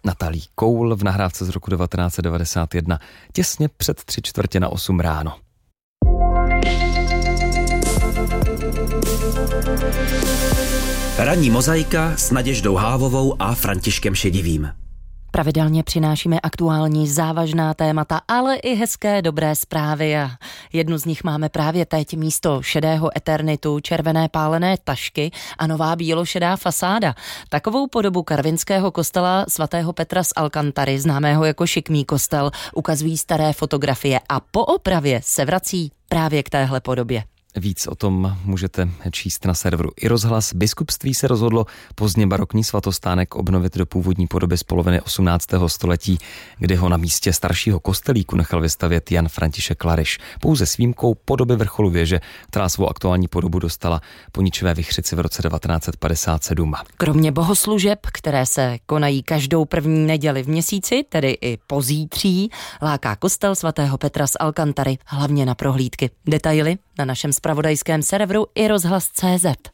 Natalí Koul v nahrávce z roku 1991, těsně před 7:45 ráno. Ranní mozaika s Naděždou Hávovou a Františkem Šedivým. Pravidelně přinášíme aktuální závažná témata, ale i hezké dobré zprávy a jednu z nich máme právě teď. Místo šedého eternitu, červené pálené tašky a nová bílošedá fasáda. Takovou podobu karvinského kostela svatého Petra z Alcantary, známého jako šikmý kostel, ukazují staré fotografie a po opravě se vrací právě k téhle podobě. Víc o tom můžete číst na serveru iRozhlas. Biskupství se rozhodlo pozdně barokní svatostánek obnovit do původní podoby z poloviny 18. století, kdy ho na místě staršího kostelíku nechal vystavět Jan František Klaryš. Pouze s výjimkou podoby vrcholu věže, která svou aktuální podobu dostala po ničivé vichřici v roce 1957. Kromě bohoslužeb, které se konají každou první neděli v měsíci, tedy i pozítří, láká kostel svatého Petra z Alcantary hlavně na prohlídky. Detaily na našem zpravodajském serveru iRozhlas.cz.